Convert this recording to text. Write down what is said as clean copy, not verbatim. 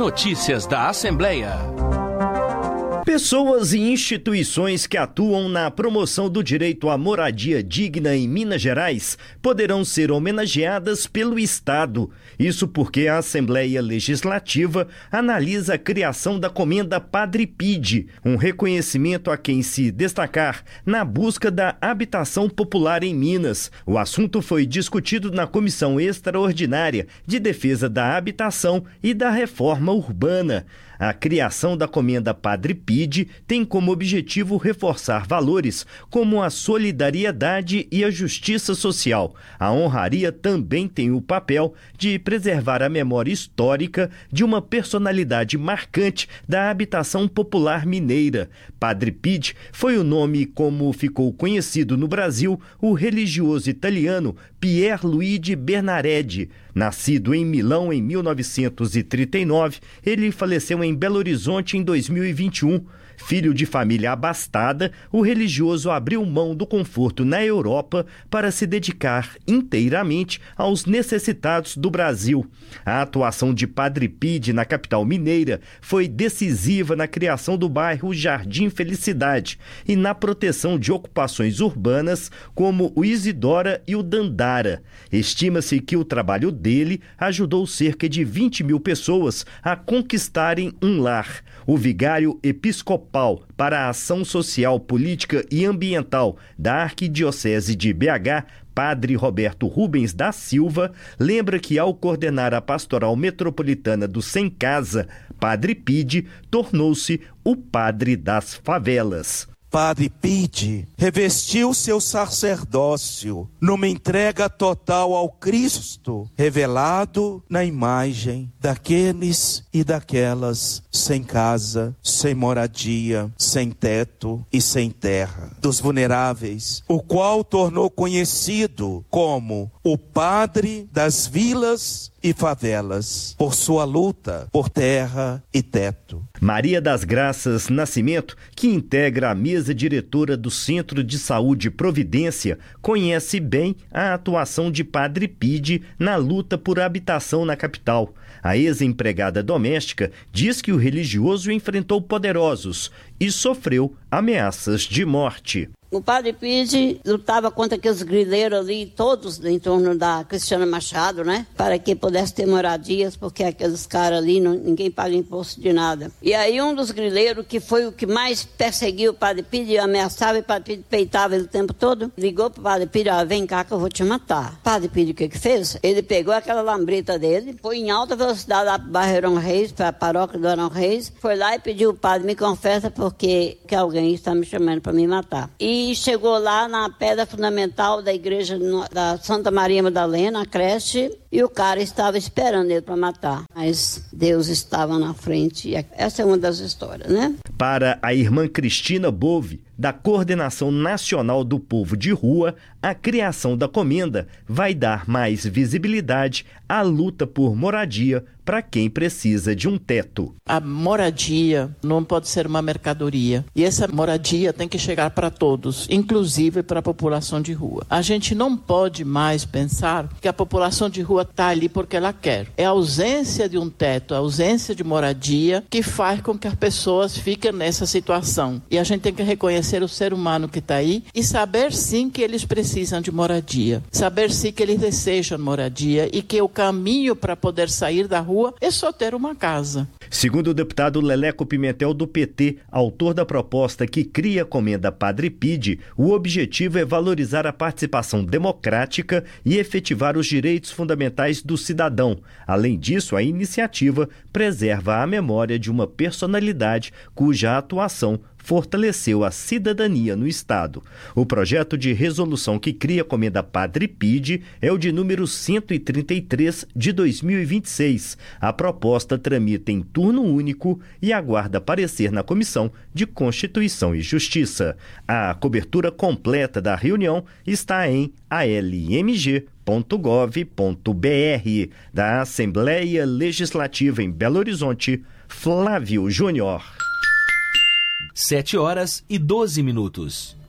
Notícias da Assembleia. Pessoas e instituições que atuam na promoção do direito à moradia digna em Minas Gerais poderão ser homenageadas pelo Estado. Isso porque a Assembleia Legislativa analisa a criação da Comenda Padre Pide, um reconhecimento a quem se destacar na busca da habitação popular em Minas. O assunto foi discutido na Comissão Extraordinária de Defesa da Habitação e da Reforma Urbana. A criação da Comenda Padre Pide tem como objetivo reforçar valores como a solidariedade e a justiça social. A honraria também tem o papel de preservar a memória histórica de uma personalidade marcante da habitação popular mineira. Padre Pide foi o nome como ficou conhecido no Brasil o religioso italiano Pier Luigi Bernardi. Nascido em Milão em 1939, ele faleceu em Belo Horizonte em 2021. Filho de família abastada, o religioso abriu mão do conforto na Europa para se dedicar inteiramente aos necessitados do Brasil. A atuação de Padre Pide na capital mineira foi decisiva na criação do bairro Jardim Felicidade e na proteção de ocupações urbanas como o Isidora e o Dandara. Estima-se que o trabalho dele ajudou cerca de 20 mil pessoas a conquistarem um lar. O vigário episcopal para a Ação Social, Política e Ambiental da Arquidiocese de BH, Padre Roberto Rubens da Silva, lembra que ao coordenar a Pastoral Metropolitana do Sem Casa, Padre Pide tornou-se o padre das favelas. Padre Pide revestiu seu sacerdócio numa entrega total ao Cristo, revelado na imagem daqueles e daquelas sem casa, sem moradia, sem teto e sem terra, dos vulneráveis, o qual tornou conhecido como o Padre das vilas e favelas, por sua luta por terra e teto. Maria das Graças Nascimento, que integra a mesa diretora do Centro de Saúde Providência, conhece bem a atuação de Padre Pide na luta por habitação na capital. A ex-empregada doméstica diz que o religioso enfrentou poderosos e sofreu ameaças de morte. O Padre Pide lutava contra aqueles grileiros ali, todos em torno da Cristiana Machado, né? Para que pudesse ter moradias, porque aqueles caras ali, ninguém paga imposto de nada. E aí um dos grileiros, que foi o que mais perseguiu o Padre Pide, ameaçava, e o Padre Pide peitava ele o tempo todo, ligou para o Padre Pide: vem cá que eu vou te matar. O Padre Pide o que fez? Ele pegou aquela lambreta dele, foi em alta velocidade lá para o bairro Arão Reis, para a paróquia do Arão Reis, foi lá e pediu: o padre, me confessa porque que alguém está me chamando para me matar. E chegou lá na pedra fundamental da igreja da Santa Maria Madalena, a creche, e o cara estava esperando ele para matar. Mas Deus estava na frente. E essa é uma das histórias, né? Para a irmã Cristina Bove, da Coordenação Nacional do Povo de Rua, a criação da Comenda vai dar mais visibilidade à luta por moradia para quem precisa de um teto. A moradia não pode ser uma mercadoria. E essa moradia tem que chegar para todos, inclusive para a população de rua. A gente não pode mais pensar que a população de rua está ali porque ela quer. É a ausência de um teto, a ausência de moradia que faz com que as pessoas fiquem nessa situação. E a gente tem que reconhecer o ser humano que está aí e saber sim que eles precisam de moradia. Saber sim que eles desejam moradia e que o caminho para poder sair da rua é só ter uma casa. Segundo o deputado Leleco Pimentel do PT, autor da proposta que cria a Comenda Padre Pide, o objetivo é valorizar a participação democrática e efetivar os direitos fundamentais do cidadão. Além disso, a iniciativa preserva a memória de uma personalidade cuja atuação fortaleceu a cidadania no Estado. O projeto de resolução que cria a Comenda Padre Pide é o de número 133 de 2026. A proposta tramita em turno único e aguarda parecer na Comissão de Constituição e Justiça. A cobertura completa da reunião está em almg.gov.br. Da Assembleia Legislativa em Belo Horizonte, Flávio Júnior. 7h12.